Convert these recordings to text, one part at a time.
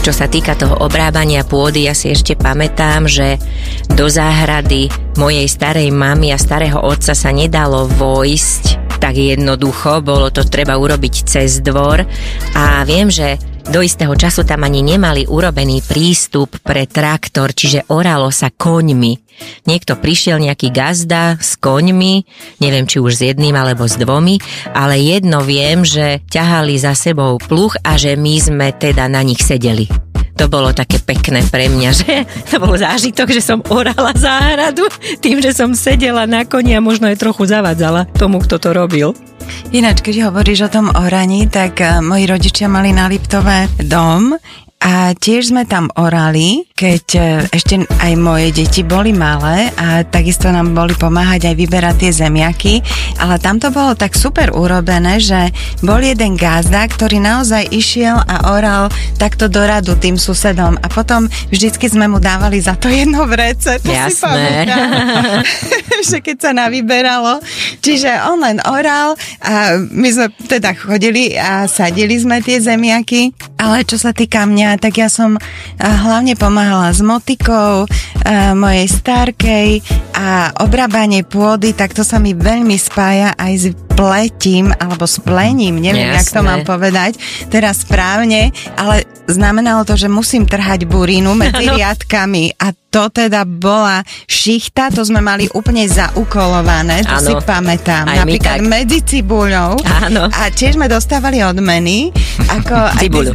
čo sa týka toho obrábania pôdy, ja si ešte pamätám, že do záhrady mojej starej mamy a starého otca sa nedalo vojsť tak jednoducho, bolo to treba urobiť cez dvor a viem, že do istého času tam ani nemali urobený prístup pre traktor, čiže oralo sa koňmi. Niekto prišiel, nejaký gazda s koňmi, neviem, či už s jedným alebo s dvomi, ale jedno viem, že ťahali za sebou pluh a že my sme teda na nich sedeli. To bolo také pekné pre mňa, že to bol zážitok, že som orala záhradu tým, že som sedela na koni a možno aj trochu zavadzala tomu, kto to robil. Ináč, keď hovoríš o tom oraní, tak moji rodičia mali na Liptove dom a tiež sme tam orali, keď ešte aj moje deti boli malé a takisto nám boli pomáhať aj vyberať tie zemiaky, ale tam to bolo tak super urobené, že bol jeden gazda, ktorý naozaj išiel a oral takto do radu tým susedom a potom vždycky sme mu dávali za to jedno vrece, to si pamätám, že keď sa navyberalo, čiže on len oral a my sme teda chodili a sadili sme tie zemiaky, ale čo sa týka mňa, tak ja som hlavne pomáhala s motikou mojej starkej a obrábanie pôdy, tak to sa mi veľmi spája aj s pletím alebo s plením, neviem, jak to mám povedať teraz správne, ale znamenalo to, že musím trhať burínu medzi riadkami a to teda bola šichta, to sme mali úplne zaukolované, to si pamätám. Aj napríklad medzi cibuľou. Áno. A tiež sme dostávali odmeny. Cibuľu.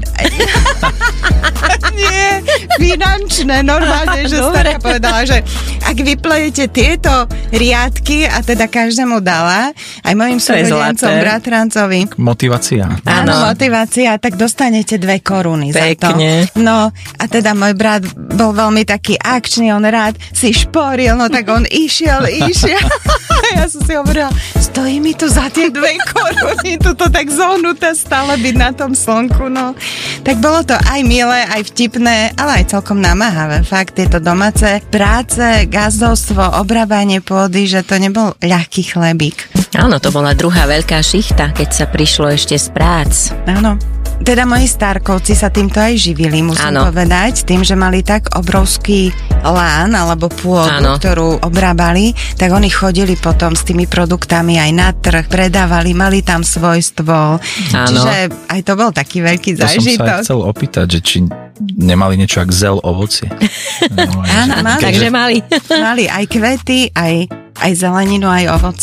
Nie, finančné, normálne, že stará povedala, že ak vyplejete tieto riadky a teda každému dala, aj mojim súrodencom, bratrancovi. Motivácia. Áno, motivácia, tak dostanete 2 koruny za to. No a teda môj brat bol veľmi taký akčný, on rád si šporil, no tak on išiel. Ja som si hovorila, stojí mi tu za tie 2 koruny, tuto tak zohnuté stále byť na tom slnku, no. Tak bolo to aj milé, aj vtipné, ale aj celkom namáhavé. Fakt, tieto domáce práce, gazdovstvo, obrábanie pôdy, že to nebol ľahký chlebík. Áno, to bola druhá veľká šichta, keď sa prišlo ešte z prác. Áno. Teda moji starkovci sa týmto aj živili, musím povedať, tým, že mali tak obrovský lán alebo pôdu, ktorú obrábali, tak oni chodili potom s tými produktami aj na trh, predávali, mali tam svoj stôl. Čiže aj to bol taký veľký zážitok. To som sa chcel opýtať, že či nemali niečo ako zel, ovocie. Áno, takže mali. Mali aj kvety, aj zeleninu, aj ovocie.